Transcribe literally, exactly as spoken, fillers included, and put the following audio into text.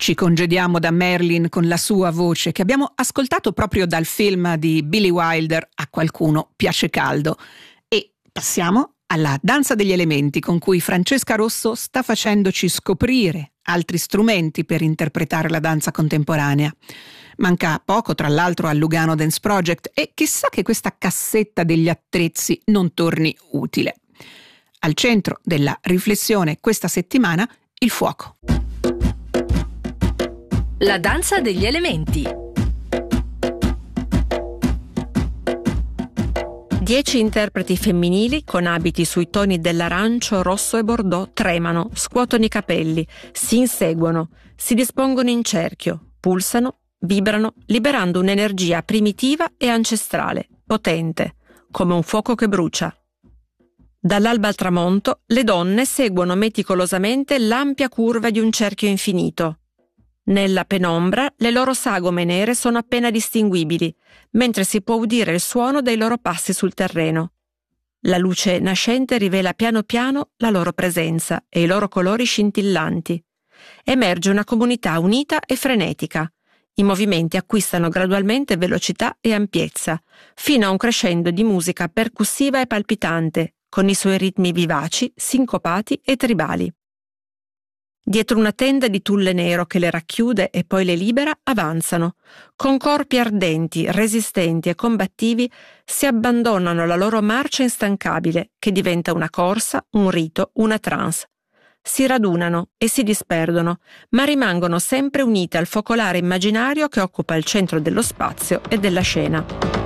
Ci congediamo da Marilyn con la sua voce che abbiamo ascoltato proprio dal film di Billy Wilder A qualcuno piace caldo, e passiamo alla danza degli elementi con cui Francesca Rosso sta facendoci scoprire altri strumenti per interpretare la danza contemporanea. Manca poco tra l'altro al Lugano Dance Project e chissà che questa cassetta degli attrezzi non torni utile. Al centro della riflessione questa settimana il fuoco. La danza degli elementi. Dieci interpreti femminili con abiti sui toni dell'arancio, rosso e bordeaux tremano, scuotono i capelli, si inseguono, si dispongono in cerchio, pulsano, vibrano, liberando un'energia primitiva e ancestrale, potente, come un fuoco che brucia. Dall'alba al tramonto, le donne seguono meticolosamente l'ampia curva di un cerchio infinito. Nella penombra le loro sagome nere sono appena distinguibili, mentre si può udire il suono dei loro passi sul terreno. La luce nascente rivela piano piano la loro presenza e i loro colori scintillanti. Emerge una comunità unita e frenetica. I movimenti acquistano gradualmente velocità e ampiezza, fino a un crescendo di musica percussiva e palpitante, con i suoi ritmi vivaci, sincopati e tribali. Dietro una tenda di tulle nero che le racchiude e poi le libera, avanzano. Con corpi ardenti, resistenti e combattivi si abbandonano alla loro marcia instancabile, che diventa una corsa, un rito, una trance. Si radunano e si disperdono, ma rimangono sempre unite al focolare immaginario che occupa il centro dello spazio e della scena.